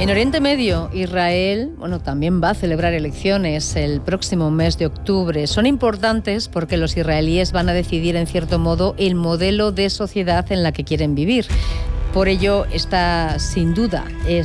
En Oriente Medio, Israel, también va a celebrar elecciones el próximo mes de octubre. Son importantes porque los israelíes van a decidir, en cierto modo, el modelo de sociedad en la que quieren vivir. Por ello, esto sin duda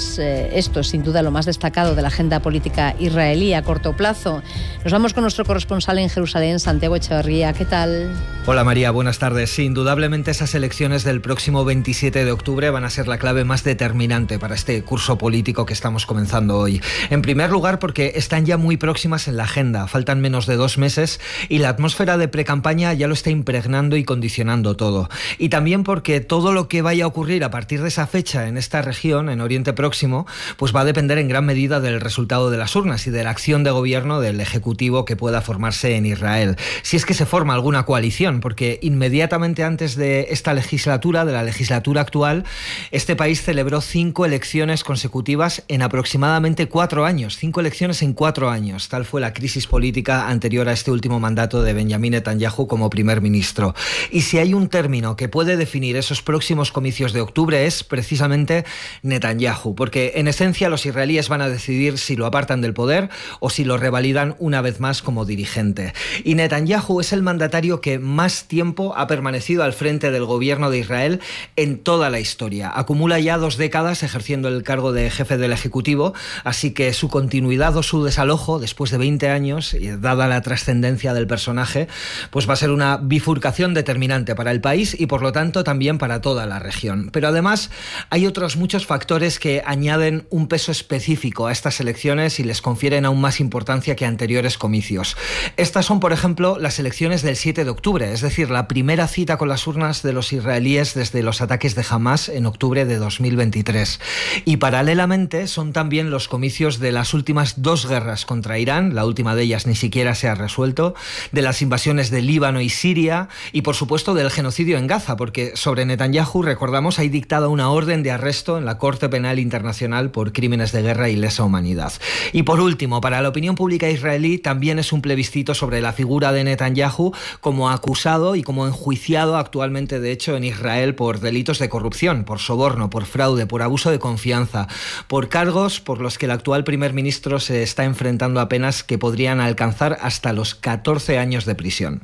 lo más destacado de la agenda política israelí a corto plazo. Nos vamos con nuestro corresponsal en Jerusalén, Santiago Echeverría. ¿Qué tal? Hola María, buenas tardes. Sí, indudablemente esas elecciones del próximo 27 de octubre van a ser la clave más determinante para este curso político que estamos comenzando hoy. En primer lugar, porque están ya muy próximas en la agenda. Faltan menos de 2 meses y la atmósfera de precampaña ya lo está impregnando y condicionando todo. Y también porque todo lo que vaya a ocurrir a partir de esa fecha en esta región, en Oriente Próximo, pues va a depender en gran medida del resultado de las urnas y de la acción de gobierno del Ejecutivo que pueda formarse en Israel. Si es que se forma alguna coalición, porque inmediatamente antes de esta legislatura, de la legislatura actual, este país celebró 5 elecciones consecutivas en aproximadamente 4 años. 5 elecciones en 4 años. Tal fue la crisis política anterior a este último mandato de Benjamín Netanyahu como primer ministro. Y si hay un término que puede definir esos próximos comicios de octubre, es precisamente Netanyahu, porque en esencia los israelíes van a decidir si lo apartan del poder o si lo revalidan una vez más como dirigente. Y Netanyahu es el mandatario que más tiempo ha permanecido al frente del gobierno de Israel en toda la historia. Acumula ya 2 décadas ejerciendo el cargo de jefe del Ejecutivo, así que su continuidad o su desalojo después de 20 años, y dada la trascendencia del personaje, pues va a ser una bifurcación determinante para el país y por lo tanto también para toda la región. Pero además hay otros muchos factores que añaden un peso específico a estas elecciones y les confieren aún más importancia que anteriores comicios. Estas son, por ejemplo, las elecciones del 7 de octubre, es decir, la primera cita con las urnas de los israelíes desde los ataques de Hamás en octubre de 2023. Y paralelamente son también los comicios de las últimas 2 guerras contra Irán, la última de ellas ni siquiera se ha resuelto, de las invasiones de Líbano y Siria y, por supuesto, del genocidio en Gaza, porque sobre Netanyahu, recordamos, hay dictada una orden de arresto en la Corte Penal Internacional por crímenes de guerra y lesa humanidad. Y por último, para la opinión pública israelí también es un plebiscito sobre la figura de Netanyahu como acusado y como enjuiciado actualmente, de hecho, en Israel por delitos de corrupción, por soborno, por fraude, por abuso de confianza, por cargos por los que el actual primer ministro se está enfrentando a penas que podrían alcanzar hasta los 14 años de prisión.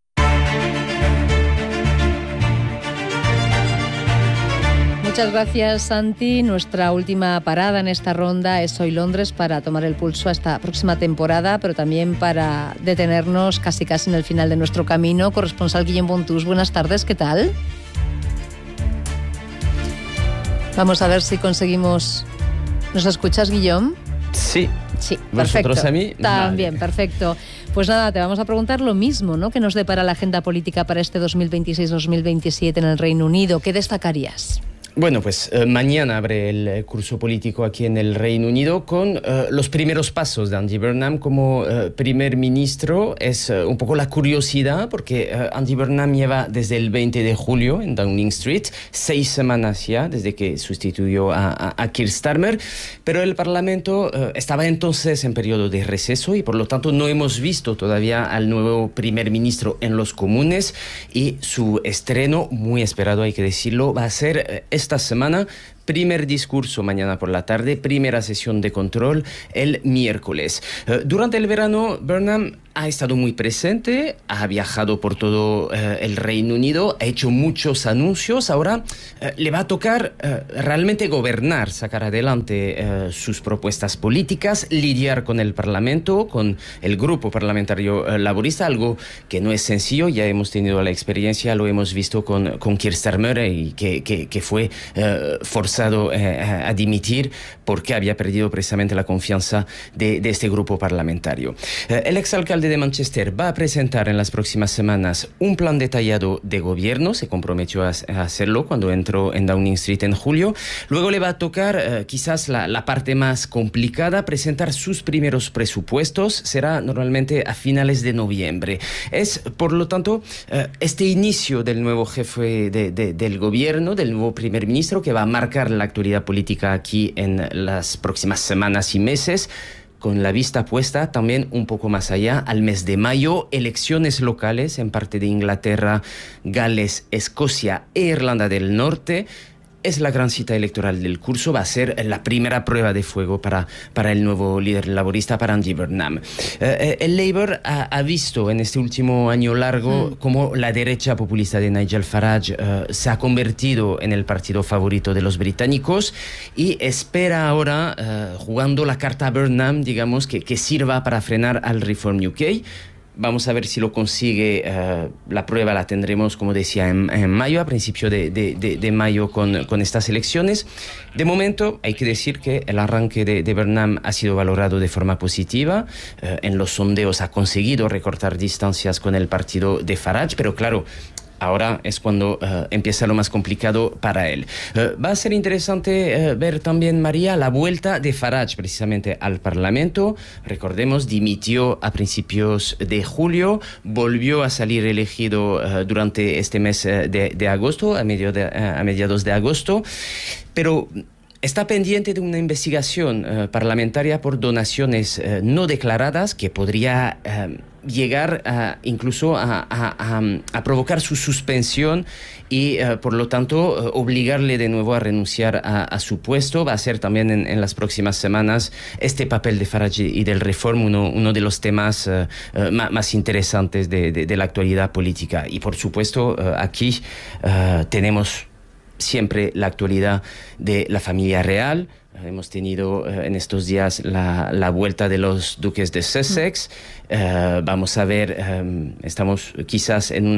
Muchas gracias, Santi. Nuestra última parada en esta ronda es hoy Londres para tomar el pulso a esta próxima temporada, pero también para detenernos casi en el final de nuestro camino. Corresponsal Guillem Bontús, buenas tardes, ¿qué tal? Vamos a ver si conseguimos... ¿Nos escuchas, Guillem? Sí. Sí, perfecto. ¿Vosotros a mí? También, vale. Perfecto. Pues nada, te vamos a preguntar lo mismo, ¿no? ¿Qué nos depara la agenda política para este 2026-2027 en el Reino Unido? ¿Qué destacarías? Bueno, pues mañana abre el curso político aquí en el Reino Unido con los primeros pasos de Andy Burnham como primer ministro. Es un poco la curiosidad porque Andy Burnham lleva desde el 20 de julio en Downing Street, 6 semanas ya desde que sustituyó a Keir Starmer, pero el Parlamento estaba entonces en periodo de receso y por lo tanto no hemos visto todavía al nuevo primer ministro en los comunes y su estreno, muy esperado hay que decirlo, va a ser esta semana. Primer discurso mañana por la tarde, primera sesión de control el miércoles. Durante el verano, Burnham ha estado muy presente, ha viajado por todo el Reino Unido, ha hecho muchos anuncios. Ahora le va a tocar realmente gobernar, sacar adelante sus propuestas políticas, lidiar con el Parlamento, con el grupo parlamentario laborista, algo que no es sencillo. Ya hemos tenido la experiencia, lo hemos visto con Keir Starmer y que fue forzado a dimitir porque había perdido precisamente la confianza de este grupo parlamentario. El exalcalde de Manchester va a presentar en las próximas semanas un plan detallado de gobierno, se comprometió a hacerlo cuando entró en Downing Street en julio. Luego le va a tocar quizás la parte más complicada, presentar sus primeros presupuestos, será normalmente a finales de noviembre. Es, por lo tanto, este inicio del nuevo jefe del gobierno, del nuevo primer ministro, que va a marcar la actualidad política aquí en las próximas semanas y meses, con la vista puesta también un poco más allá, al mes de mayo, elecciones locales en parte de Inglaterra, Gales, Escocia e Irlanda del Norte. es la gran cita electoral del curso, va a ser la primera prueba de fuego para el nuevo líder laborista, para Andy Burnham. El Labour ha visto en este último año largo cómo la derecha populista de Nigel Farage se ha convertido en el partido favorito de los británicos y espera ahora, jugando la carta Burnham, digamos, que sirva para frenar al Reform UK. Vamos a ver si lo consigue. La prueba la tendremos, como decía, en mayo, a principio de mayo con estas elecciones. De momento, hay que decir que el arranque de Burnham ha sido valorado de forma positiva. En los sondeos ha conseguido recortar distancias con el partido de Farage, pero claro, ahora es cuando empieza lo más complicado para él. Va a ser interesante ver también, María, la vuelta de Farage precisamente al Parlamento. Recordemos, dimitió a principios de julio, volvió a salir elegido durante este mes de agosto, a mediados de agosto, pero está pendiente de una investigación parlamentaria por donaciones no declaradas que podría llegar incluso a provocar su suspensión y por lo tanto obligarle de nuevo a renunciar a su puesto. Va a ser también en las próximas semanas este papel de Farage y del Reform uno de los temas más interesantes de la actualidad política. Y por supuesto aquí tenemos siempre la actualidad de la familia real. Hemos tenido en estos días la vuelta de los duques de Sussex. Vamos a ver, estamos quizás en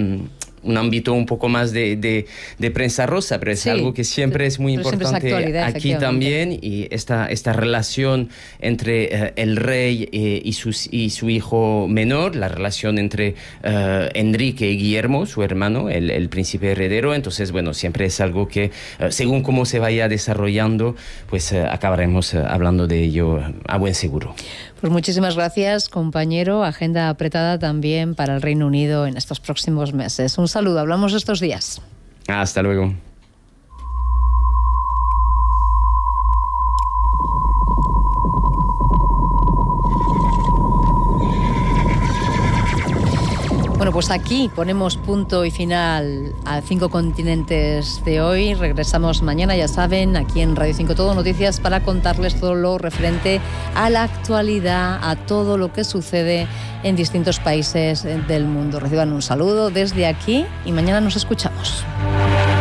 un ámbito un poco más de prensa rosa, pero es algo que siempre es muy importante aquí también, y esta relación entre el rey y su hijo menor, la relación entre Enrique y Guillermo, su hermano, el príncipe heredero. Entonces, bueno, siempre es algo que, según cómo se vaya desarrollando, pues acabaremos hablando de ello a buen seguro. Pues muchísimas gracias, compañero. Agenda apretada también para el Reino Unido en estos próximos meses. Un saludo, hablamos estos días. Hasta luego. Bueno, pues aquí ponemos punto y final a 5 continentes de hoy. Regresamos mañana, ya saben, aquí en Radio 5 Todo Noticias, para contarles todo lo referente a la actualidad, a todo lo que sucede en distintos países del mundo. Reciban un saludo desde aquí y mañana nos escuchamos.